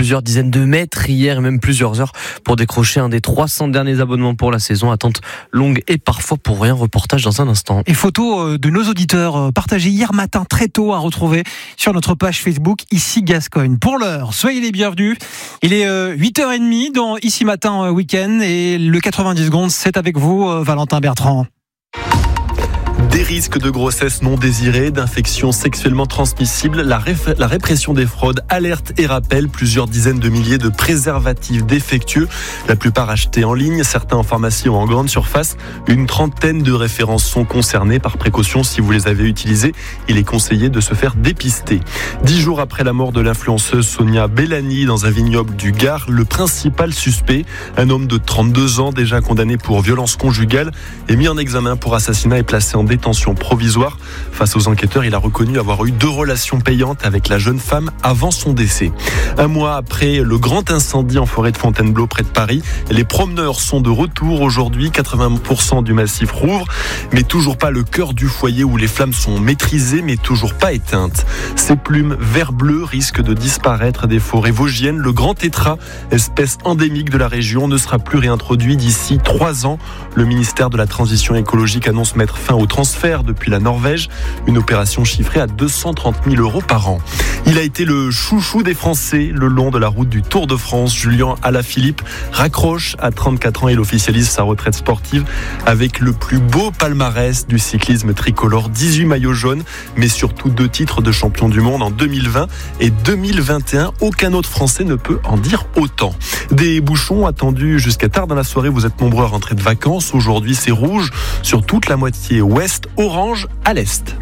plusieurs dizaines de mètres hier et même plusieurs heures pour décrocher un des 300 derniers abonnements pour la saison. Attente longue et parfois pour rien. Reportage dans un instant. Et photos de nos auditeurs partagées hier matin très tôt à retrouver sur notre page Facebook Ici Gascogne. Pour l'heure, soyez les bienvenus. Il est 8h30 dans Ici Matin Week-end et le 90 secondes, c'est avec vous Valentin Bertrand. Des risques de grossesse non désirée, d'infections sexuellement transmissibles, la répression des fraudes, alerte et rappel, plusieurs dizaines de milliers de préservatifs défectueux, la plupart achetés en ligne, certains en pharmacie ou en grande surface. Une trentaine de références sont concernées. Par précaution, si vous les avez utilisées, il est conseillé de se faire dépister. 10 jours après la mort de l'influenceuse Sonia Bellani dans un vignoble du Gard, le principal suspect, un homme de 32 ans déjà condamné pour violence conjugale, est mis en examen pour assassinat et placé en détention provisoire. Face aux enquêteurs, il a reconnu avoir eu 2 relations payantes avec la jeune femme avant son décès. Un mois après le grand incendie en forêt de Fontainebleau près de Paris, les promeneurs sont de retour aujourd'hui. 80% du massif rouvre, mais toujours pas le cœur du foyer où les flammes sont maîtrisées, mais toujours pas éteintes. Ces plumes vert-bleu risquent de disparaître des forêts vosgiennes. Le grand tétras, espèce endémique de la région, ne sera plus réintroduit d'ici 3 ans. Le ministère de la Transition écologique annonce mettre fin au transfert depuis la Norvège, une opération chiffrée à 230 000 € par an. Il a été le chouchou des Français le long de la route du Tour de France. Julien Alaphilippe raccroche à 34 ans et il officialise sa retraite sportive avec le plus beau palmarès du cyclisme tricolore. 18 maillots jaunes, mais surtout 2 titres de champion du monde en 2020 et 2021. Aucun autre Français ne peut en dire autant. Des bouchons attendus jusqu'à tard dans la soirée. Vous êtes nombreux à rentrer de vacances. Aujourd'hui, c'est rouge sur toute la moitié ouest, orange à l'est.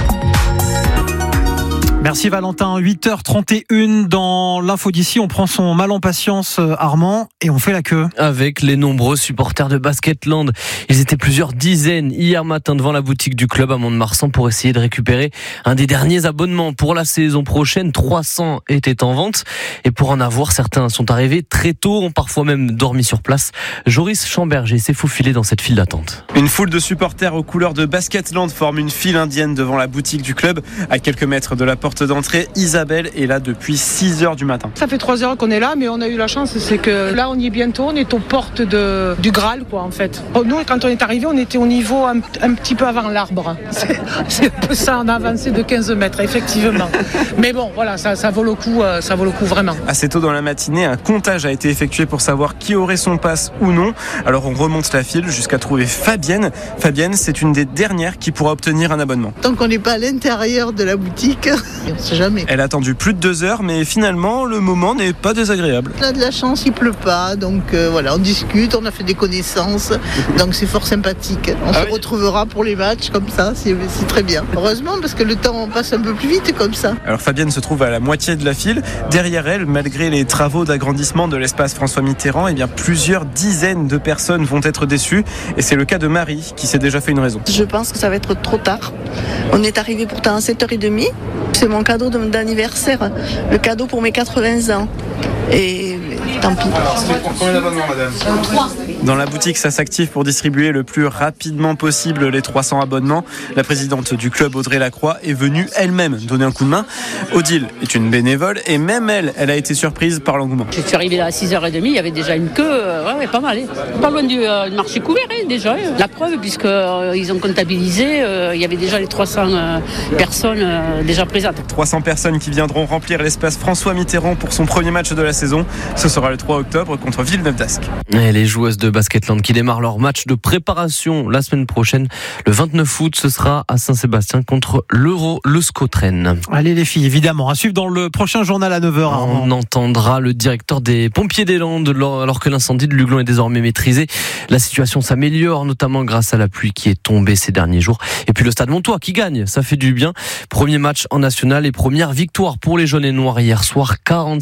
Merci Valentin, 8h31 dans l'info d'ici, on prend son mal en patience Armand et on fait la queue. Avec les nombreux supporters de Basketland, ils étaient plusieurs dizaines hier matin devant la boutique du club à Mont-de-Marsan pour essayer de récupérer un des derniers abonnements pour la saison prochaine. 300 étaient en vente et pour en avoir, certains sont arrivés très tôt, ont parfois même dormi sur place. Joris Chamberger s'est faufilé dans cette file d'attente. Une foule de supporters aux couleurs de Basketland forme une file indienne devant la boutique du club à quelques mètres de la porte d'entrée. Isabelle est là depuis 6h du matin. Ça fait 3 heures qu'on est là, mais on a eu la chance, c'est que là on y est bientôt, on est aux portes du Graal quoi en fait. Nous quand on est arrivé, on était au niveau un petit peu avant l'arbre. C'est un peu ça, on a avancé de 15 mètres effectivement. Mais bon voilà, ça vaut le coup vraiment. Assez tôt dans la matinée, un comptage a été effectué pour savoir qui aurait son pass ou non. Alors on remonte la file jusqu'à trouver Fabienne. Fabienne, c'est une des dernières qui pourra obtenir un abonnement. Tant qu'on n'est pas à l'intérieur de la boutique, on ne sait jamais. Elle a attendu plus de 2 heures, mais finalement, le moment n'est pas désagréable. On a de la chance, il pleut pas, donc voilà, on discute, on a fait des connaissances, donc c'est fort sympathique. On se retrouvera pour les matchs comme ça, c'est très bien. Heureusement, parce que le temps passe un peu plus vite comme ça. Alors Fabienne se trouve à la moitié de la file. Derrière elle, malgré les travaux d'agrandissement de l'espace François Mitterrand, eh bien, plusieurs dizaines de personnes vont être déçues. Et c'est le cas de Marie, qui s'est déjà fait une raison. Je pense que ça va être trop tard. On est arrivé pourtant à 7h30. C'est mon cadeau d'anniversaire, le cadeau pour mes 80 ans. Et tant pis. Alors, c'est pour combien d'abonnements, madame ? 3. Dans la boutique, ça s'active pour distribuer le plus rapidement possible les 300 abonnements. La présidente du club, Audrey Lacroix, est venue elle-même donner un coup de main. Odile est une bénévole et même elle a été surprise par l'engouement. Je suis arrivée là à 6h30, il y avait déjà une queue, pas mal. Pas loin du marché couvert déjà. La preuve, puisqu'ils ont comptabilisé, il y avait déjà les 300 personnes déjà présentes. 300 personnes qui viendront remplir l'espace François Mitterrand pour son premier match de la saison. Ce sera le 3 octobre contre Villeneuve d'Ascq. Et les joueuses de Basketland qui démarrent leur match de préparation la semaine prochaine. Le 29 août, ce sera à Saint-Sébastien contre le Scotren. Allez les filles, évidemment, à suivre dans le prochain journal à 9h. On entendra le directeur des pompiers des Landes alors que l'incendie de Luglon est désormais maîtrisé. La situation s'améliore, notamment grâce à la pluie qui est tombée ces derniers jours. Et puis le Stade Montois qui gagne, ça fait du bien. Premier match en national et première victoire pour les jaunes et noirs hier soir,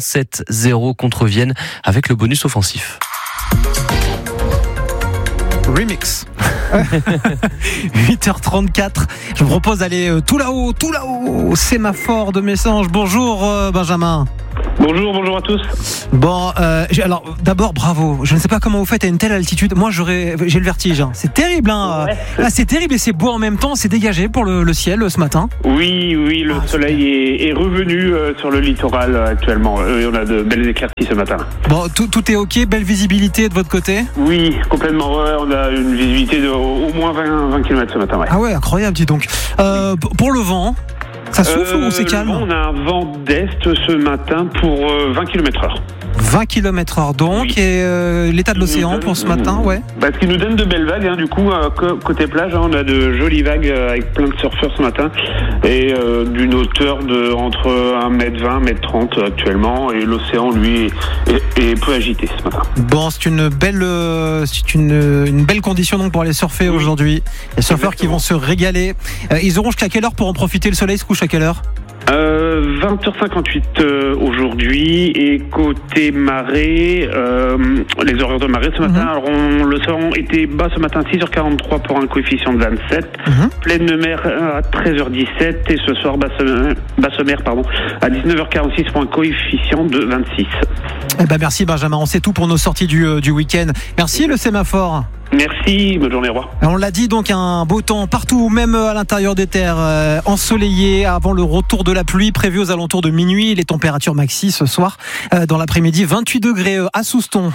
47-0 contre Vienne avec le bonus offensif. Remix. 8h34. Je vous propose d'aller tout là-haut, au sémaphore de Messanges. Bonjour Benjamin. Bonjour à tous. Bon, alors d'abord bravo. Je ne sais pas comment vous faites à une telle altitude. Moi, j'ai le vertige. Hein. C'est terrible. Hein. Ouais. Là, c'est terrible et c'est beau en même temps. C'est dégagé pour le ciel ce matin. Oui, le soleil est revenu sur le littoral actuellement. On a de belles éclaircies ce matin. Bon, tout est ok. Belle visibilité de votre côté. Oui, complètement. Ouais, on a une visibilité de au moins 20 km ce matin. Ouais. Ah ouais, incroyable, dis donc. Pour le vent. Ça souffle ou c'est calme? On a un vent d'est ce matin pour 20 km/h. 20 km/h donc, oui. Et l'état de l'océan pour ce matin, ouais. Ce qui nous donne de belles vagues, hein, du coup, côté plage, on a de jolies vagues avec plein de surfeurs ce matin, et d'une hauteur de entre 1m20, 1m30 actuellement, et l'océan, lui, est peu agité ce matin. Bon, c'est une belle condition donc pour aller surfer aujourd'hui. Les surfeurs qui vont se régaler. Ils auront jusqu'à quelle heure pour en profiter? Le soleil se couche à quelle heure? 20h58 aujourd'hui, et côté marée, les horaires de marée ce matin, alors l'océan était bas ce matin, 6h43 pour un coefficient de 27, pleine mer à 13h17, et ce soir basse mer à 19h46 pour un coefficient de 26. Merci Benjamin, on sait tout pour nos sorties du week-end. Merci le sémaphore. Merci, bonne journée, au revoir. On l'a dit, donc un beau temps partout, même à l'intérieur des terres, ensoleillé avant le retour de la pluie prévu aux alentours de minuit. Les températures maxi ce soir, dans l'après-midi, 28 degrés à Souston.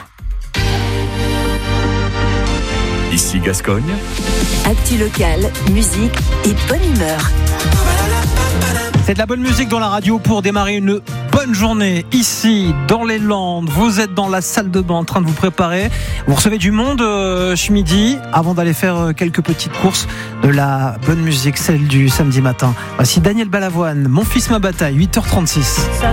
Ici Gascogne. Actu locale, musique et bonne humeur. C'est de la bonne musique dans la radio pour démarrer une bonne journée ici dans les Landes. Vous êtes dans la salle de bain en train de vous préparer. Vous recevez du monde ce midi avant d'aller faire quelques petites courses de la bonne musique, celle du samedi matin. Voici Daniel Balavoine, Mon fils ma bataille, 8h36.